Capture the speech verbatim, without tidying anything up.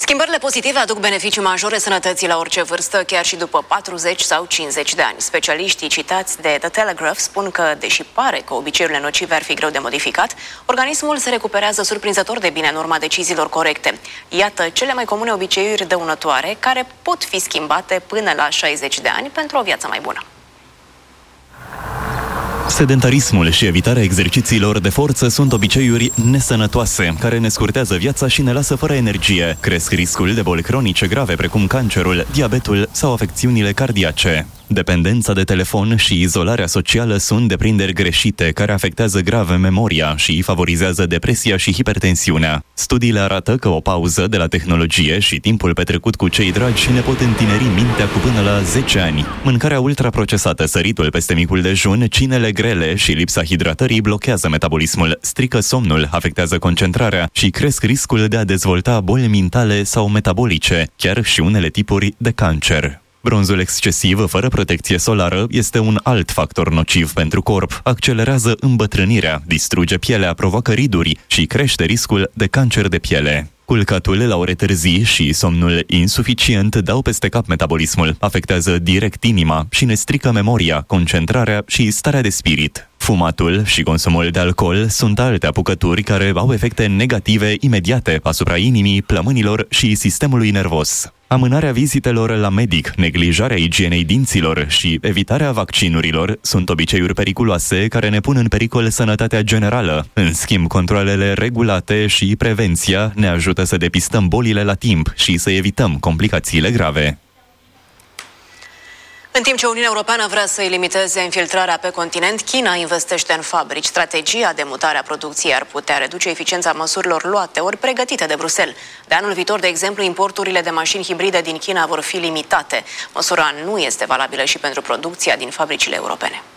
Schimbările pozitive aduc beneficii majore sănătății la orice vârstă, chiar și după patruzeci sau cincizeci de ani. Specialiștii citați de The Telegraph spun că, deși pare că obiceiurile nocive ar fi greu de modificat, organismul se recuperează surprinzător de bine în urma deciziilor corecte. Iată cele mai comune obiceiuri dăunătoare care pot fi schimbate până la șaizeci de ani pentru o viață mai bună. Sedentarismul și evitarea exercițiilor de forță sunt obiceiuri nesănătoase, care ne scurtează viața și ne lasă fără energie. Cresc riscul de boli cronice grave precum cancerul, diabetul sau afecțiunile cardiace. Dependența de telefon și izolarea socială sunt deprinderi greșite care afectează grav memoria și favorizează depresia și hipertensiunea. Studiile arată că o pauză de la tehnologie și timpul petrecut cu cei dragi ne pot întineri mintea cu până la zece ani. Mâncarea ultraprocesată, săritul peste micul dejun, cinele grele și lipsa hidratării blochează metabolismul, strică somnul, afectează concentrarea și cresc riscul de a dezvolta boli mentale sau metabolice, chiar și unele tipuri de cancer. Bronzul excesiv, fără protecție solară, este un alt factor nociv pentru corp. Accelerează îmbătrânirea, distruge pielea, provoacă riduri și crește riscul de cancer de piele. Culcatul la ore târzii și somnul insuficient dau peste cap metabolismul, afectează direct inima și ne strică memoria, concentrarea și starea de spirit. Fumatul și consumul de alcool sunt alte apucături care au efecte negative imediate asupra inimii, plămânilor și sistemului nervos. Amânarea vizitelor la medic, neglijarea igienei dinților și evitarea vaccinurilor sunt obiceiuri periculoase care ne pun în pericol sănătatea generală. În schimb, controalele regulate și prevenția ne ajută să depistăm bolile la timp și să evităm complicațiile grave. În timp ce Uniunea Europeană vrea să-i limiteze infiltrarea pe continent, China investește în fabrici. Strategia de mutare a producției ar putea reduce eficiența măsurilor luate ori pregătite de Bruxelles. De anul viitor, de exemplu, importurile de mașini hibride din China vor fi limitate. Măsura nu este valabilă și pentru producția din fabricile europene.